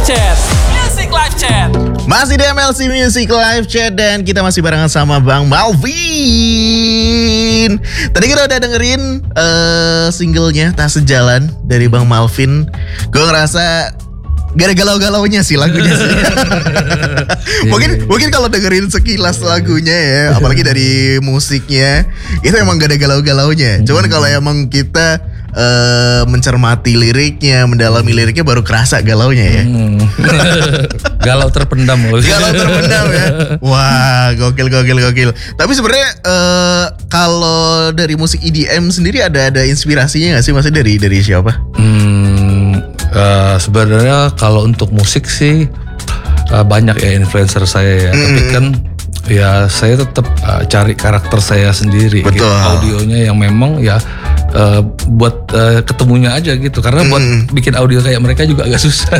Chat. Music Live Chat. Masih di MLC Music Live Chat dan kita masih barengan sama Bang Malvin. Tadi kita udah dengerin singlenya Tak Sejalan dari Bang Malvin. Gue ngerasa gak ada galau-galaunya sih lagunya sih. Mungkin kalau dengerin sekilas lagunya ya, apalagi dari musiknya, itu emang gak ada galau-galaunya. Cuman kalau emang kita mencermati liriknya, mendalami liriknya baru kerasa galaunya ya. Galau terpendam loh. Galau terpendam ya. Wah, gokil. Tapi sebenarnya kalau dari musik EDM sendiri ada inspirasinya nggak sih? Maksudnya dari siapa? Sebenarnya kalau untuk musik sih banyak ya influencer saya ya. Tapi kan ya saya tetap cari karakter saya sendiri. Betul. Gitu. Audionya yang memang ya buat ketemunya aja gitu. Karena buat bikin audio kayak mereka juga agak susah.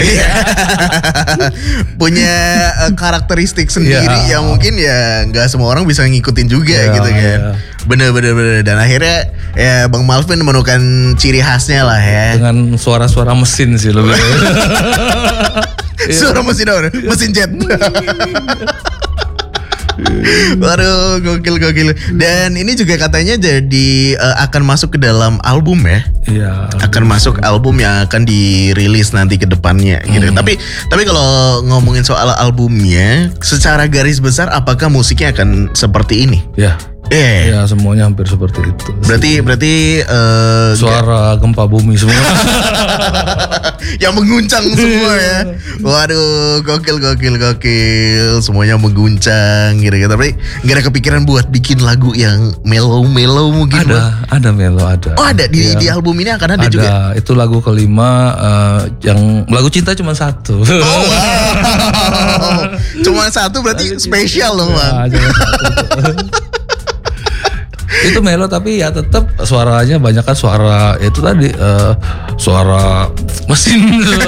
Punya karakteristik sendiri yang mungkin ya nggak semua orang bisa ngikutin juga gitu kan. Bener. Dan akhirnya ya Bang Malvin menemukan ciri khasnya lah ya. Dengan suara-suara mesin sih lebih. Suara mesin apa? Mesin jet. Waduh, gokil. Dan ini juga katanya jadi akan masuk ke dalam album ya. Iya. Akan masuk album yang akan dirilis nanti ke depannya gitu. Tapi kalau ngomongin soal albumnya, secara garis besar apakah musiknya akan seperti ini? Ya. Ya semuanya hampir seperti itu. Berarti suara gempa bumi semua. yang mengguncang semua ya. Waduh, gokil. Semuanya mengguncang gitu. Tapi nggak ada kepikiran buat bikin lagu yang mellow mungkin? Ada mellow ada. Oh ada di album ini akan ada juga. Itu lagu kelima yang lagu cinta cuma satu. Oh wow. Cuma satu berarti spesial loh Bang. Itu melo tapi ya tetap suaranya banyak kan suara itu tadi suara mesin.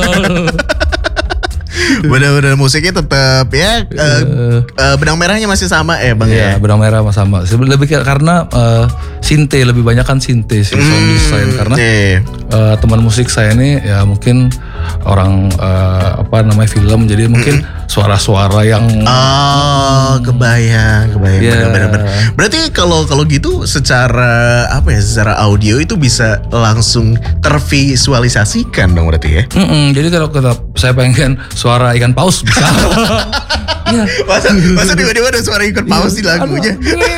Bener-bener musiknya tetap ya benang merahnya masih sama Bang ya. Benang merah sama. Lebih karena sinte lebih banyak kan sinte sih sound design karena teman musik saya ini ya mungkin orang film jadi mungkin suara-suara yang kebayang bener. Berarti kalau gitu secara secara audio itu bisa langsung tervisualisasikan dong berarti ya. Jadi kalau saya pengen suara ikan paus bisa. Ya. Masa tiba-tiba ada suara ikan paus di lagunya.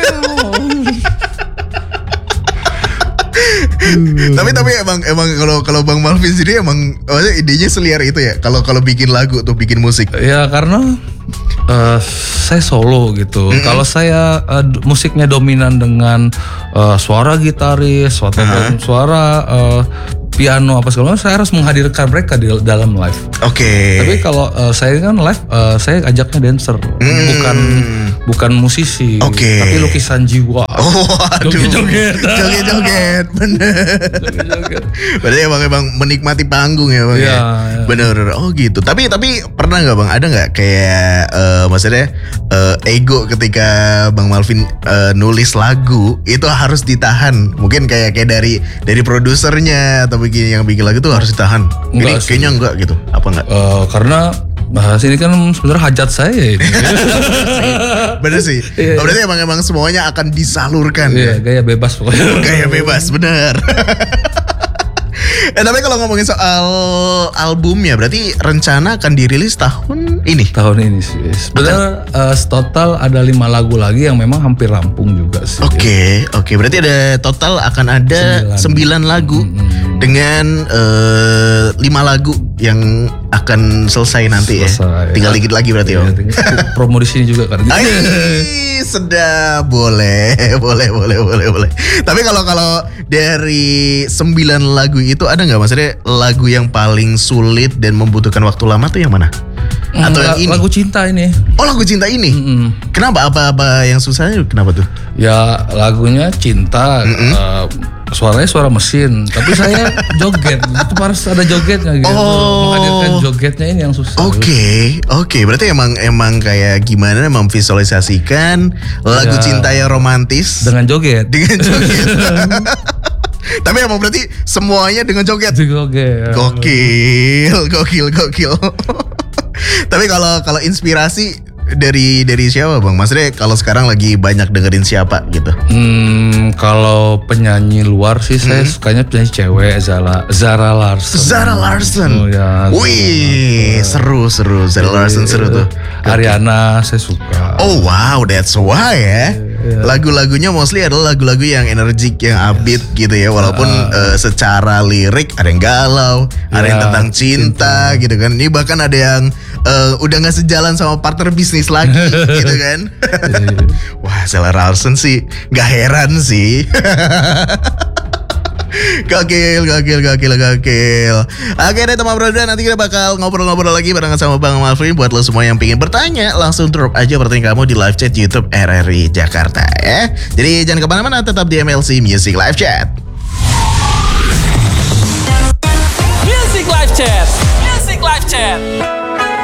Tapi emang kalau Bang Malvin sendiri emang idenya seliar itu ya kalau bikin lagu atau bikin musik. Ya karena saya solo gitu. Kalau saya musiknya dominan dengan suara gitaris atau suara piano apa segala macam, saya harus menghadirkan mereka di dalam live. Oke. Tapi kalau saya kan live, saya ajaknya dancer, bukan musisi. Tapi lukisan jiwa. Joget-joget, bener. Berarti emang menikmati panggung ya Bang ya. Bener. Oh gitu. Tapi pernah nggak Bang? Ada nggak kayak maksudnya ego ketika Bang Malvin nulis lagu itu harus ditahan? Mungkin kayak dari produsernya atau yang bikin lagu tuh harus ditahan. Ini kayaknya enggak gitu. Apa enggak? Karena bahas ini kan sebenarnya hajat saya ini. Bener sih. Berarti emang semuanya akan disalurkan. Iya, gaya bebas pokoknya. Gaya bebas, bener. Tapi kalau ngomongin soal albumnya, berarti rencana akan dirilis tahun ini? Tahun ini sih. Sebenarnya total ada 5 lagu lagi yang memang hampir rampung juga sih. Oke. Berarti ada total akan ada 9 lagu dengan 5 lagu yang akan selesai nanti ya. Tinggal dikit lagi berarti ya. Promo di sini juga kan. Sedap, boleh. Tapi kalau dari 9 lagu itu ada nggak maksudnya lagu yang paling sulit dan membutuhkan waktu lama tuh yang mana? Atau yang ini? Lagu cinta ini. Oh lagu cinta ini. Kenapa? Apa yang susahnya? Kenapa tuh? Ya lagunya cinta. Suaranya suara mesin, tapi saya joget. Itu harus ada jogetnya gitu. Menghadirkan jogetnya ini yang susah. Oke. Berarti emang kayak gimana memvisualisasikan lagu cinta yang romantis dengan joget. Tapi emang berarti semuanya dengan joget. Joget. Gokil. Tapi kalau inspirasi dari siapa bang? Maksudnya kalau sekarang lagi banyak dengerin siapa gitu? Kalau penyanyi luar sih saya sukanya penyanyi cewek Zara Larsson. Zara Larsson. Oh, ya, Wih, seru. Zara Larsson seru tuh. Ariana saya suka. Oh wow, that's why ya. Lagu-lagunya mostly adalah lagu-lagu yang energik, yang upbeat gitu ya. Walaupun secara lirik ada yang galau, ada yang tentang cinta gitu kan. Ini bahkan ada yang udah gak sejalan sama partner bisnis lagi gitu kan. Wah, Zara Larsson sih gak heran sih. Gokil. Oke deh teman bro, nanti kita bakal ngobrol-ngobrol lagi barengan sama Bang Malvin. Buat lo semua yang pengen bertanya, langsung drop aja pertanyaan kamu di live chat YouTube RRI Jakarta ya. Jadi jangan kemana-mana, tetap di MLC Music Live Chat. Music Live Chat.